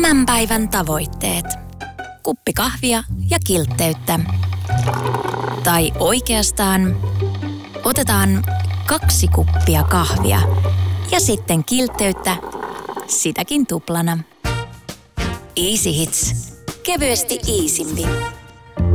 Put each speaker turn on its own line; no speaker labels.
Tämän päivän tavoitteet. Kuppi kahvia ja kiltteyttä. Tai oikeastaan otetaan 2 kuppia kahvia ja sitten kiltteyttä, sitäkin tuplana. Easy Hits. Kevyesti iisimmin.